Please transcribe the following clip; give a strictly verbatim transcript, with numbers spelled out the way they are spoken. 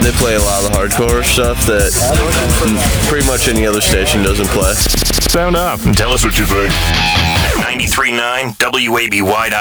They play a lot of the hardcore stuff that pretty much any other station doesn't play. Sound up and tell us what you think. ninety-three point nine W A B Y dot